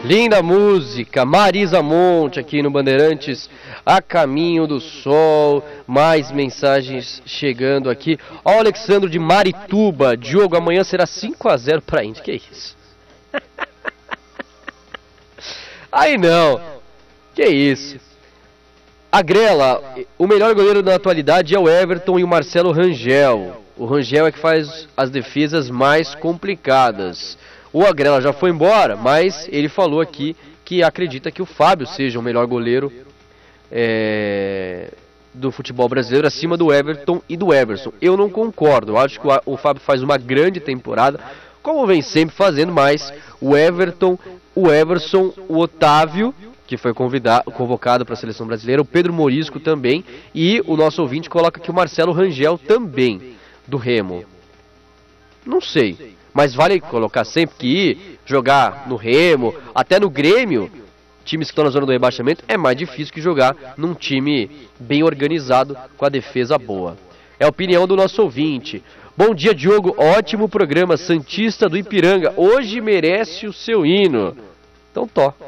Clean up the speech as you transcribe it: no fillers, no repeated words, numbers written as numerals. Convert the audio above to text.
Linda música, Marisa Monte aqui no Bandeirantes, A Caminho do Sol, mais mensagens chegando aqui. Ó, o Alexandro de Marituba, Diogo, amanhã será 5-0 pra Índia, que isso? Aí não, que isso? A Grela, o melhor goleiro da atualidade é o Everton e o Marcelo Rangel. O Rangel é que faz as defesas mais complicadas. O Agrela já foi embora, mas ele falou aqui que acredita que o Fábio seja o melhor goleiro do futebol brasileiro, acima do Everton e do Everson. Eu não concordo, eu acho que o Fábio faz uma grande temporada, como vem sempre fazendo, mas o Everton, o Everson, o Otávio, que foi convocado para a seleção brasileira, o Pedro Morisco também, e o nosso ouvinte coloca aqui o Marcelo Rangel também, do Remo. Não sei. Mas vale colocar sempre que ir jogar no Remo, até no Grêmio, times que estão na zona do rebaixamento, é mais difícil que jogar num time bem organizado, com a defesa boa. É a opinião do nosso ouvinte. Bom dia, Diogo. Ótimo programa. Santista do Ipiranga. Hoje merece o seu hino. Então,